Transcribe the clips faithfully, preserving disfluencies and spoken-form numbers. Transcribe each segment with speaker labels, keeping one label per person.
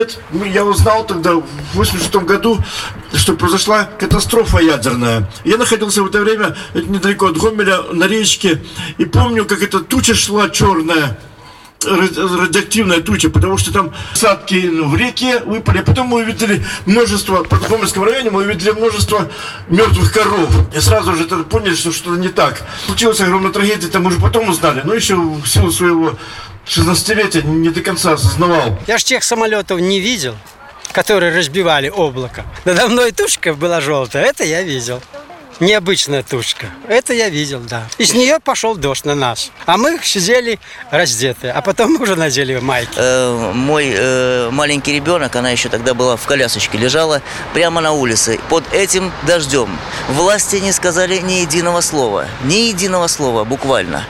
Speaker 1: Я узнал тогда, в восемьдесят шестом году, что произошла катастрофа ядерная. Я находился в это время недалеко от Гомеля на речке, и помню, как эта туча шла черная, радиоактивная туча, потому что там осадки в реке выпали. Потом мы увидели множество, в Гомельском районе мы увидели множество мертвых коров. И сразу же поняли, что что-то не так. Случилась огромная трагедия, там уже потом узнали, но еще в силу своего шестнадцатилетия не до конца осознавал.
Speaker 2: Я ж тех самолетов не видел, которые разбивали облако. Надо мной тучка была желтая, это я видел. Необычная тучка. Это я видел, да. Из нее пошел дождь на нас. А мы сидели раздетые. А потом мы уже надели майки.
Speaker 3: Э, мой э, маленький ребенок, она еще тогда была в колясочке, лежала прямо на улице. Под этим дождем власти не сказали ни единого слова. Ни единого слова, буквально.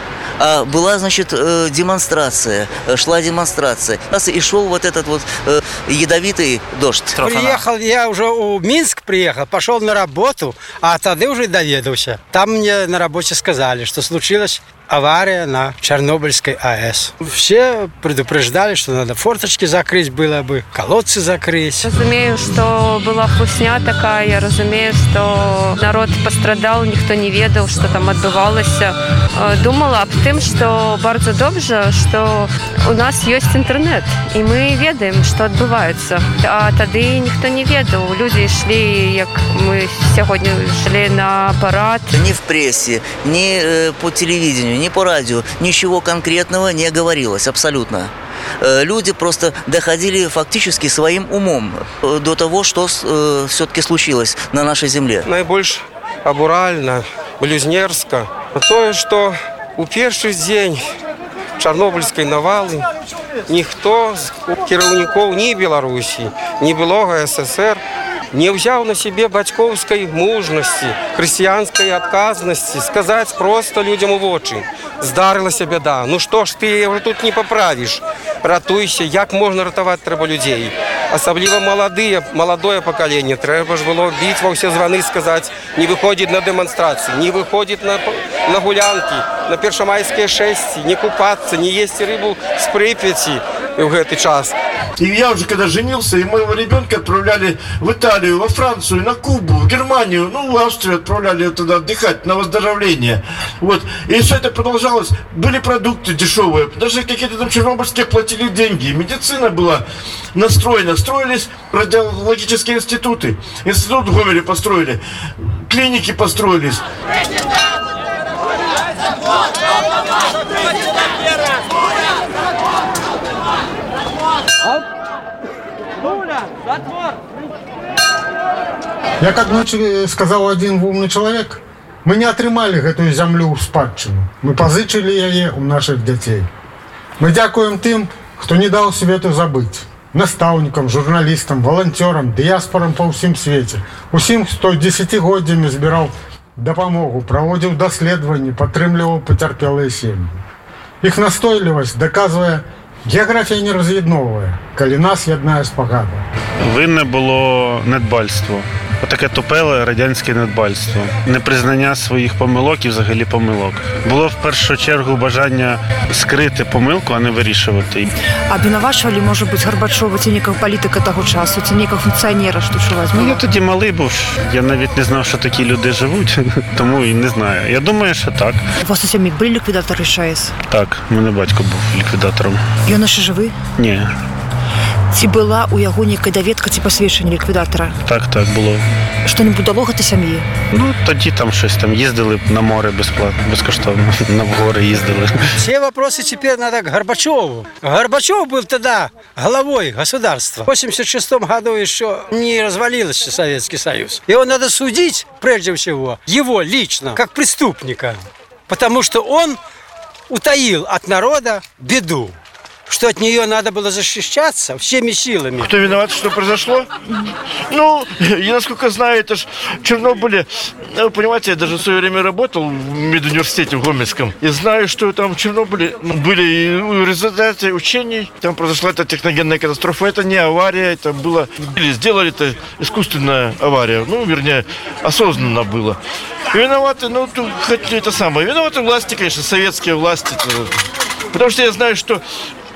Speaker 3: А была, значит, демонстрация, шла демонстрация. И шел вот этот вот ядовитый дождь.
Speaker 2: Приехал, я уже у Минск приехал, пошел на работу, а тогда уже доведался. Там мне на работе сказали, что случилась авария на Чернобыльской АЭС. Все предупреждали, что надо форточки закрыть было бы, колодцы закрыть.
Speaker 4: Разумею, что была хлусня такая, разумею, что народ пострадал, ніхто не ведал, что там отбывалось. Думала об тем, что bardzo добре, что у нас есть интернет, и мы ведаем, что отбывается. А тогда никто не ведал. Люди шли, как мы сегодня шли на парад.
Speaker 3: Ни в прессе, ни по телевидению, ни по радио ничего конкретного не говорилось, абсолютно. Люди просто доходили фактически своим умом до того, что э, все-таки случилось на нашей земле.
Speaker 5: Найбольш абуральна, блюзнерска, то, что у перший день Чорнобильської навали ніхто з керівників ні Білорусі, ні былога СССР не взял на себе батьковской мужности, христианской отказности, сказать просто людям в очи: здарилася беда, ну что ж, ты уже тут не поправишь, ратуйся, як можна ратувати треба людей. Особливо молодые, молодое поколение, треба ж було бить во все звоны, сказать: не выходит на демонстрации, не выходит на, на гулянки, на першомайские шествия, не купаться, не есть рыбу с Припяти в этот час.
Speaker 1: И я уже когда женился, и моего ребенка отправляли в Италию, во Францию, на Кубу, в Германию, ну, в Австрию отправляли туда отдыхать, на выздоровление. Вот. И все это продолжалось. Были продукты дешевые, даже какие-то там чернобыльские платили деньги. Медицина была настроена. Строились радиологические институты. Институт в Гомеле построили, клиники построились.
Speaker 6: Я как сказал один умный человек, мы не атрымалі гэтую зямлю ў спадчыну. Мы пазычылі яе ў наших дзяцей. Мы дзякуем тым, хто не даў свету забыць. Настаўнікам, журналістам, валанцёрам, дыяспорам па ўсім свеце. Усім, хто дзесяцігоддзямі збіраў дапамогу, праводзіў даследаванні, падтрымліваў пацярпелыя сем'і. Іх настойлівасць даказвае, геаграфія не раз'ядноўвае, калі нас яднае спагада.
Speaker 7: Винне було недбальство. Отаке тупеле радянське недбальство. Непризнання своїх помилок і взагалі помилок. Було в першу чергу бажання скрити помилку, а не вирішувати.
Speaker 8: Обвинувачували, може бути, Горбачова, ці ніякого політика того часу, ці ніякого функціонера, що чуваць було?
Speaker 7: Ну, я тоді малий був. Я навіть не знав, що такі люди живуть, тому і не знаю. Я думаю, що так.
Speaker 8: У вас у сім'ї були ліквідатори ШАЕС?
Speaker 7: Так, у мене батько був ліквідатором.
Speaker 8: І він ще живий?
Speaker 7: Ні.
Speaker 8: Ці була у яго нейкая даведка ці посвідчення ліквідатора?
Speaker 7: Так, так, було.
Speaker 8: Що-небудь дало гэтай сям'ї?
Speaker 7: Ну, тоді там щось там їздили на море безплатно, безкоштовно, на гори їздили.
Speaker 2: Все вопросы теперь надо к Горбачеву. Горбачев был тогда главой государства. В восемьдесят шестом году еще не развалился Советский Союз. Его надо судить, прежде всего, его лично, как преступника. Потому что он утаил от народа беду, что от нее надо было защищаться всеми силами.
Speaker 1: Кто виноват, что произошло? Ну, я, насколько знаю, это ж в Чернобыле, вы понимаете, я даже в свое время работал в медуниверситете в Гомельском, и знаю, что там в Чернобыле были и результаты учений, там произошла эта техногенная катастрофа, это не авария, это было, сделали это искусственная авария, ну, вернее, осознанно было. И виноваты, ну, хоть это самое, виноваты власти, конечно, советские власти, потому что я знаю, что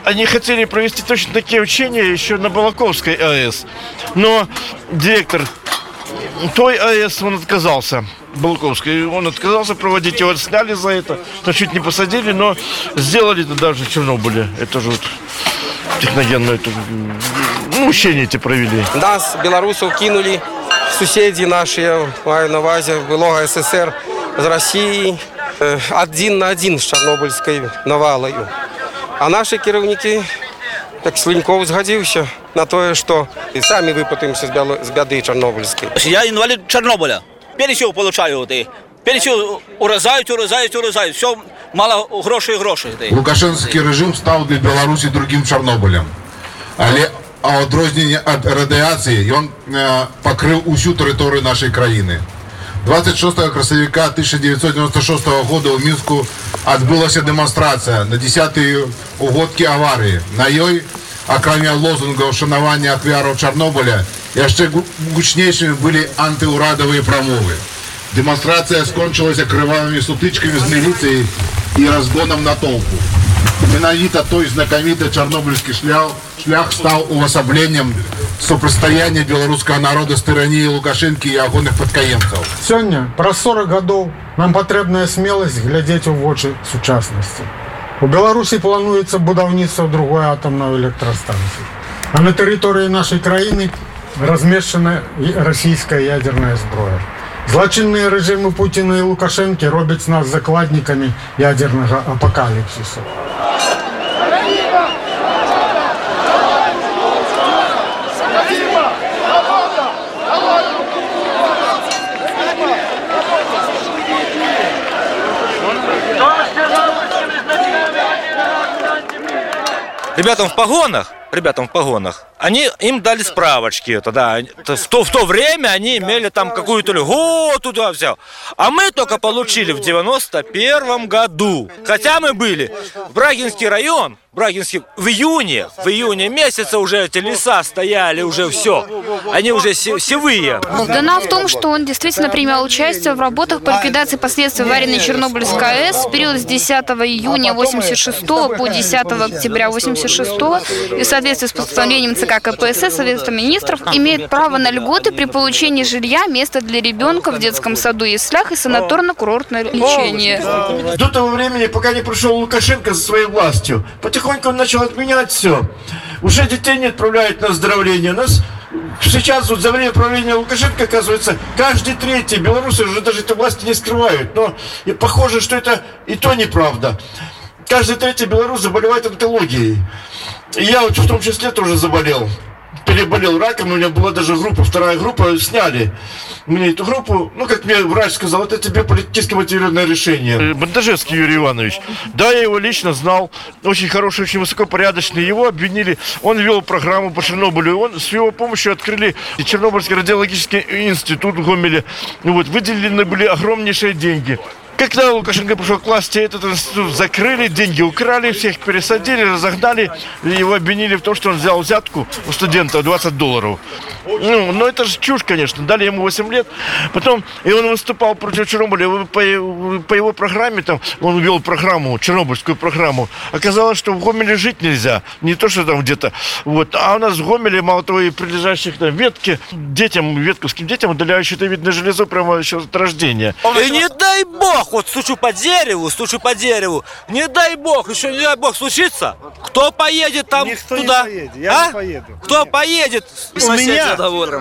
Speaker 1: они хотели провести точно такие учения еще на Балаковской АЭС. Но директор той АЭС, он отказался. Балаковской, он отказался проводить, его сняли за это, но чуть не посадили, но сделали это даже в Чернобыле. Это же вот техногенное, это, ну, учения эти провели.
Speaker 5: Нас, белорусов, кинули соседи наши, маю на увазі, былого СССР з Росії, один на один з Чорнобильською навалою. А наші керівники, як Слиньков, згодився на те, що і самі випутаємося з біди Чорнобильської.
Speaker 9: Я інвалід Чорнобиля. Пенсію получаю. Пенсію урізають, урізають, урізають. Все, мало грошей, грошей.
Speaker 10: Лукашенський режим став для Білорусі другим Чорнобилем. Але а відрознення від радіації він е, покрив усю територію нашої країни. двадцять шостого красовика тисяча дев'ятсот дев'яносто шостого года у Мінську відбулася демонстрація на десятій угодці аварії. На їй, окромя лозунгів шанування ахвярів Чорнобиля, ще гучнішими були антиурадові промови. Демонстрація скончилася кривавими сутичками з міліцією і розгоном натовпу. Менавіта той знакомитый чорнобильский шлях, шлях стал увособленнем сопростояния белорусского народа с тиранией Лукашенко и огонных подкаемцев.
Speaker 6: Сегодня, про сорок годов, нам потребная смелость глядеть в очи сучасности. У Беларуси плануется будовництво другой атомной электростанции. А на территории нашей краины размещена российская ядерная зброя. Злочинные режимы Путина и Лукашенко робят с нас закладниками ядерного апокалипсиса.
Speaker 9: Ребятам в погонах, ребятам в погонах, они, им дали справочки. Тогда, в, то, в то время они имели там какую-то льготу, туда взял. А мы только получили в девяносто первом году. Хотя мы были в Брагинский район, Брагинский, в июне, в июне месяце уже эти леса стояли, уже все. Они уже севые.
Speaker 11: Дана в том, что он действительно принимал участие в работах по ликвидации последствий аварии на Чернобыльской АЭС в период с десятого июня восемьдесят шестого по десятого октября восемьдесят шестого и в соответствии с постановлением ЦК КПСС Совета министров имеет право на льготы при получении жилья, места для ребенка в детском саду, яслях и санаторно-курортное лечение.
Speaker 1: До того времени, пока не пришел Лукашенко со своей властью, потихоньку он начал отменять все. Уже детей не отправляют на оздоровление. Нас сейчас вот за время правления Лукашенко, оказывается, каждый третий белорусы уже даже этой власти не скрывают. Но и похоже, что это и то неправда. Каждый третий белорус заболевает онкологией. И я вот в том числе тоже заболел. Переболел раком, у меня была даже группа, вторая группа, сняли мне эту группу. Ну, как мне врач сказал, это тебе политически мотивированное решение. Бандажевский Юрий Иванович, да, я его лично знал, очень хороший, очень высокопорядочный. Его обвинили, он вел программу по Чернобылю, он с его помощью открыли Чернобыльский радиологический институт в Гомеле. Вот, выделены были огромнейшие деньги. Когда Лукашенко пришел к власти, этот институт закрыли, деньги украли, всех пересадили, разогнали, его обвинили в том, что он взял взятку у студента двадцать долларов. Ну, но это же чушь, конечно. Дали ему восемь лет. Потом, и он выступал против Чернобыля. По, по его программе, там, он вел программу, чернобыльскую программу. Оказалось, что в Гомеле жить нельзя. Не то, что там где-то. Вот. А у нас в Гомеле, мало того, и прилежащих там ветки, детям, ветковским детям удаляют щитовидное железо прямо еще от рождения.
Speaker 9: И не дай бог, вот стучу по дереву, стучу по дереву. Не дай бог, еще не дай бог случится. Кто поедет там
Speaker 12: Никто
Speaker 9: туда?
Speaker 12: Не поедет, я
Speaker 9: а?
Speaker 12: не поеду.
Speaker 9: Кто поедет?
Speaker 12: У меня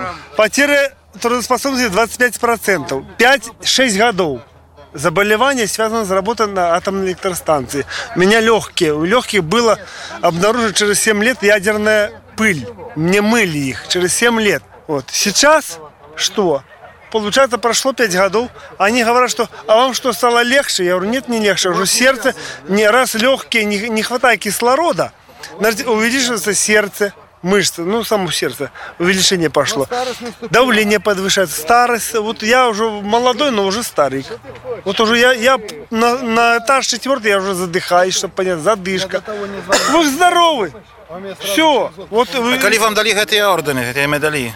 Speaker 12: потеря трудоспособности двадцать пять процентов. пять-шесть годов. Заболевание связано с работой на атомной электростанции. У меня легкие. У легких было обнаружено через семь лет ядерная пыль. Мне мыли их через семь лет. Вот. Сейчас что? Получается, прошло пять годов. Они говорят, что а вам что, стало легче? Я говорю, нет, не легче. Уже сердце, не раз легкие, не, не хватает кислорода, увеличивается сердце, мышцы, ну, само сердце, увеличение пошло. Давление повышается, старость. Вот я уже молодой, но уже старый. Вот уже я, я на, на этаж четвертый я уже задыхаюсь, чтобы понять, задышка. Вы здоровы. Все. Вот
Speaker 13: вы... А коли вам дали эти ордены, эти медали?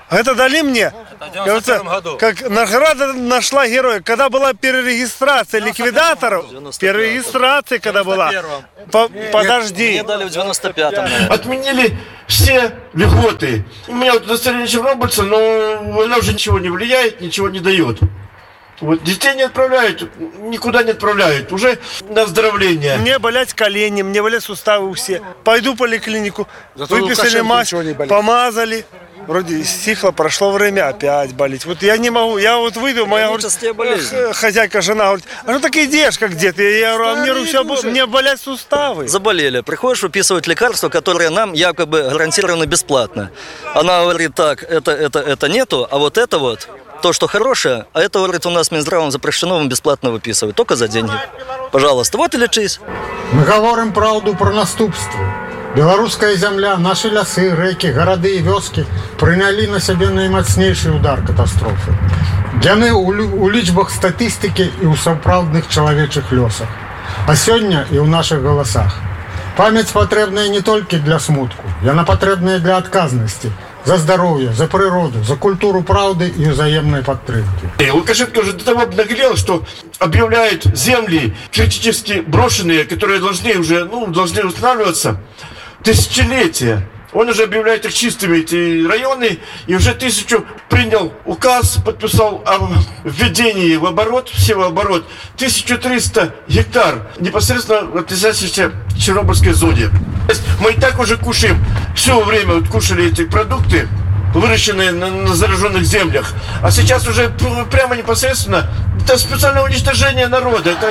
Speaker 12: Это дали мне. И вот, как награда нашла героя. Когда была перерегистрация ликвидаторов, перерегистрация когда была, по, подожди.
Speaker 13: Мне дали в девяносто пятом.
Speaker 1: Отменили все льготы. У меня вот удостоверение чернобыльца, но она уже ничего не влияет, ничего не дает. Вот детей не отправляют, никуда не отправляют, уже на оздоровление.
Speaker 12: Мне болят колени, мне болят суставы все. Пойду в поликлинику,
Speaker 14: Зато
Speaker 12: выписали мазь, помазали. Вроде стихло, прошло время, опять болеть. Вот я не могу, я вот выйду, моя говорит, хозяйка, жена говорит, а что так идешь, как где-то? Я говорю, а мне, все, мне болят суставы.
Speaker 13: Заболели, приходишь выписывать лекарства, которые нам якобы гарантированы бесплатно. Она говорит, так, это, это, это нету, а вот это вот, то, что хорошее, а это, говорит, у нас Минздравом запрещено вам бесплатно выписывать, только за деньги. Пожалуйста, вот и лечись.
Speaker 6: Мы говорим правду про наступство. Белорусская земля, наши лясы, реки, города и вёски прыняли на себе наймацнейший удар катастрофы. Яны у лічбах статистики и у сапраўдных человечых лёсах. А сегодня и у наших голосах. Память потребная не только для смутку, яна потребная для отказности. За здоровье, за природу, за культуру правды и взаимной поддержки.
Speaker 1: Лукашенко уже до того обнаглел, что объявляет земли критически брошенные, которые должны уже, ну, должны устанавливаться тысячелетия. Он уже объявляет их чистыми, эти районы, и уже тысячу принял указ, подписал о введении в оборот, все в оборот, тысяча триста гектар, непосредственно относящихся к Чернобыльской зоне. Мы и так уже кушаем, все время вот кушали эти продукты, выращенные на, на зараженных землях, а сейчас уже прямо непосредственно, это специальное уничтожение народа. Это...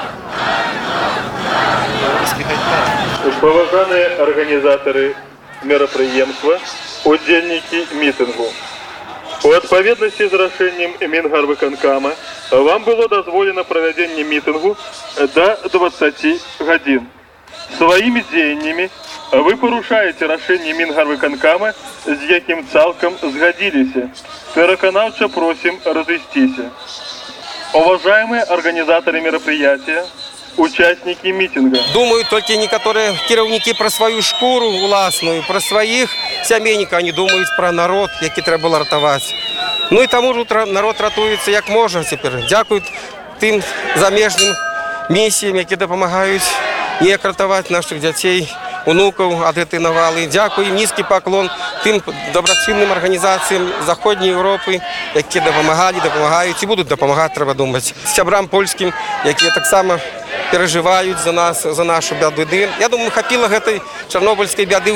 Speaker 15: Поважанные организаторы мерапрыемства, удзельники мітингу. У адпаведнасці з рашэннем Мінгарвыканкама вам было дазволена правядзенне мітынгу до двадцати гадзін. Своими дзеяннямі вы парушаеце рашэнне Мінгарвыканкама, з якім цалкам згадзіліся. Пераканаўча просім разысціся. Уважаемые организаторы мероприятия, участники митинга.
Speaker 5: Думают только некоторые кіраўнікі про свою шкуру уласную, про своих сямейников, они думают про народ, який треба було ратовать. Ну и тому же народ ратуется як може тепер. Дякують тим замежним миссиям, які допомагають не ратовать наших дітей, онуків від цієї навали. Дякую, низький поклон тим доброчинним організаціям Заходньої Європи, які допомагали, допомагають і будуть допомагати, треба думати. Сябрам польським, які так само переживають за нас, за нашу бяду. Я думаю, хапіла гэтай чорнобильської бяди